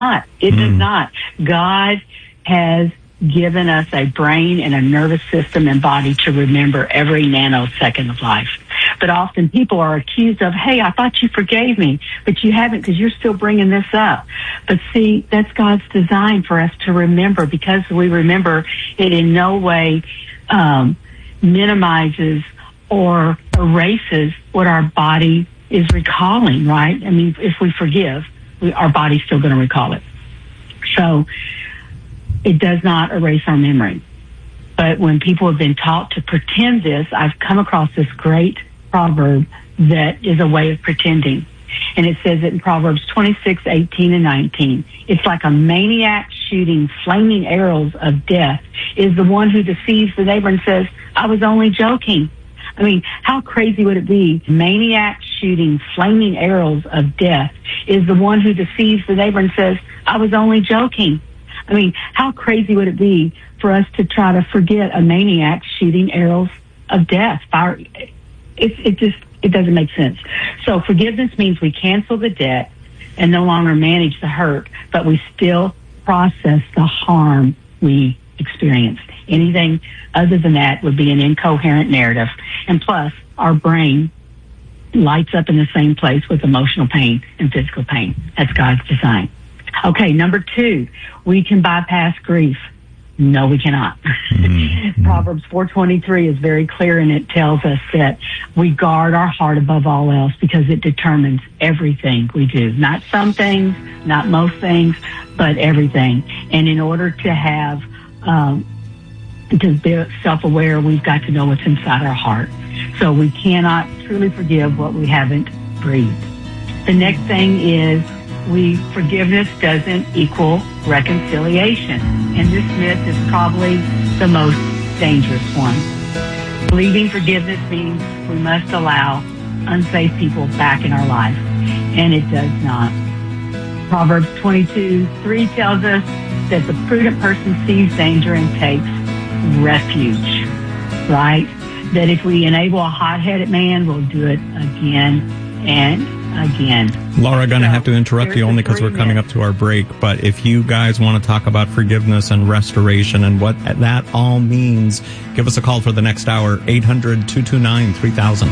not. It does not. God has given us a brain and a nervous system and body to remember every nanosecond of life. But often people are accused of, hey, I thought you forgave me, but you haven't because you're still bringing this up. But see, that's God's design for us to remember, because we remember it in no way minimizes or erases what our body is recalling, right? I mean, if we forgive, our body's still going to recall it. So it does not erase our memory. But when people have been taught to pretend this, I've come across this great proverb that is a way of pretending. And it says it in Proverbs 26:18 and 19. It's like a maniac shooting flaming arrows of death is the one who deceives the neighbor and says, I was only joking. I mean, how crazy would it be? Maniac shooting flaming arrows of death is the one who deceives the neighbor and says, I was only joking. I mean, how crazy would it be for us to try to forget a maniac shooting arrows of death? It doesn't make sense. So forgiveness means we cancel the debt and no longer manage the hurt, but we still process the harm we experienced. Anything other than that would be an incoherent narrative. And plus, our brain lights up in the same place with emotional pain and physical pain. That's God's design. Okay, number 2, we can bypass grief. No, we cannot. Proverbs 4:23 is very clear, and it tells us that we guard our heart above all else because it determines everything we do. Not some things, not most things, but everything. And in order to have, to be self-aware, we've got to know what's inside our heart. So we cannot truly forgive what we haven't breathed. The next thing is forgiveness doesn't equal reconciliation. And this myth is probably the most dangerous one. Believing forgiveness means we must allow unsafe people back in our life. And it does not. Proverbs 22:3 tells us that the prudent person sees danger and takes refuge, right? That if we enable a hot-headed man, we'll do it again and again. Laura, going to have to interrupt you only because we're coming up to our break. But if you guys want to talk about forgiveness and restoration and what that all means, give us a call for the next hour, 800-229-3000.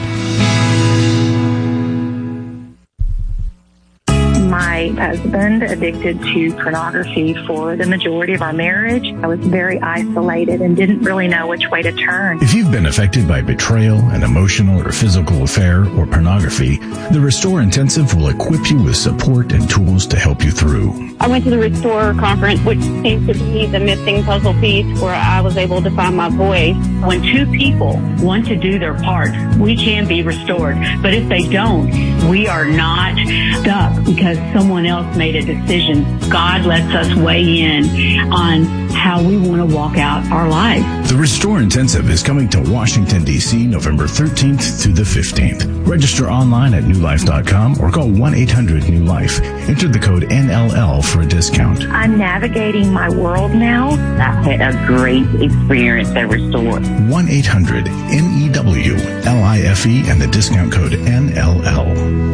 My husband addicted to pornography for the majority of our marriage. I was very isolated and didn't really know which way to turn. If you've been affected by betrayal, an emotional or physical affair, or pornography, the Restore Intensive will equip you with support and tools to help you through. I went to the Restore conference, which seems to be the missing puzzle piece where I was able to find my voice. When 2 people want to do their part, we can be restored. But if they don't, we are not stuck because someone else made a decision. God lets us weigh in on how we want to walk out our life. The Restore Intensive is coming to Washington, D.C. November 13th through the 15th. Register online at newlife.com or call 1-800-NEW-LIFE. Enter the code NLL for a discount. I'm navigating my world now. I've had a great experience at Restore. 1-800-NEWLIFE and the discount code NLL.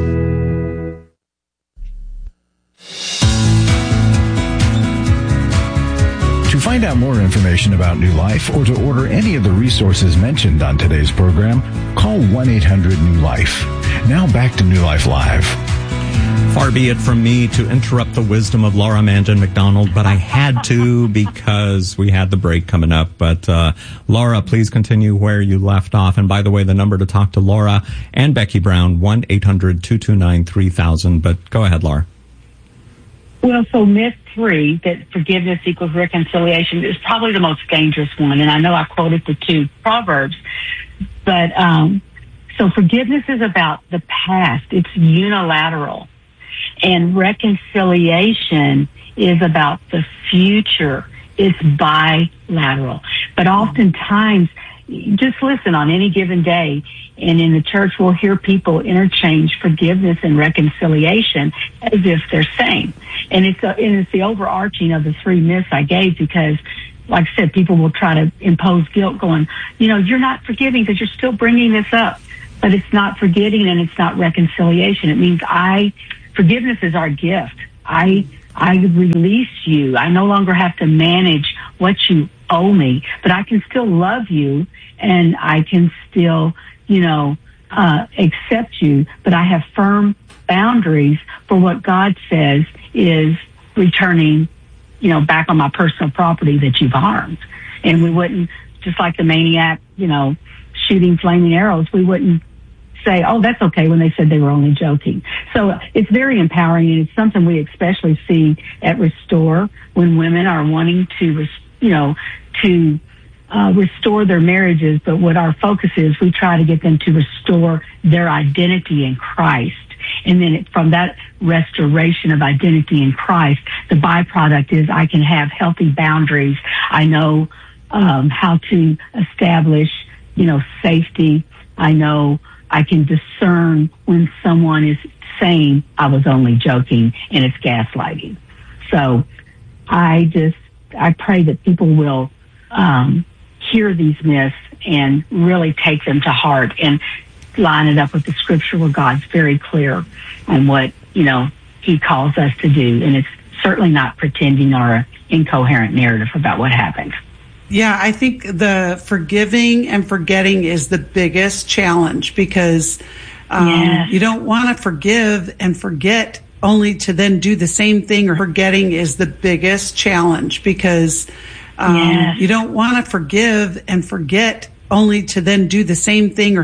To find out more information about New Life or to order any of the resources mentioned on today's program, call 1-800-NEW-LIFE. Now back to New Life Live. Far be it from me to interrupt the wisdom of Laura Mangan McDonald, but I had to because we had the break coming up. But Laura, please continue where you left off. And by the way, the number to talk to Laura and Becky Brown, 1-800-229-3000. But go ahead, Laura. Well, so myth 3, that forgiveness equals reconciliation, is probably the most dangerous one. And I know I quoted the 2 Proverbs, but so forgiveness is about the past. It's unilateral. And reconciliation is about the future. It's bilateral. But oftentimes, just listen, on any given day, and in the church, we'll hear people interchange forgiveness and reconciliation as if they're same. And it's the overarching of the 3 myths I gave because, like I said, people will try to impose guilt going, you're not forgiving because you're still bringing this up. But it's not forgetting and it's not reconciliation. It means forgiveness is our gift. I I release you. I no longer have to manage what you owe me, but I can still love you and I can still, accept you, but I have firm boundaries for what God says is returning, back on my personal property that you've harmed. And we wouldn't, just like the maniac, shooting flaming arrows, we wouldn't say, oh, that's okay, when they said they were only joking. So it's very empowering, and it's something we especially see at Restore when women are wanting to, restore their marriages. But what our focus is, we try to get them to restore their identity in Christ. And then from that restoration of identity in Christ, the byproduct is I can have healthy boundaries. I know how to establish, safety. I know I can discern when someone is saying I was only joking and it's gaslighting. So I pray that people will hear these myths and really take them to heart and line it up with the scripture where God's very clear on what, he calls us to do. And it's certainly not pretending or an incoherent narrative about what happened. Yeah, I think the forgiving and forgetting is the biggest challenge because you don't want to forgive and forget only to then do the same thing, or forgetting is the biggest challenge because you don't want to forgive and forget only to then do the same thing or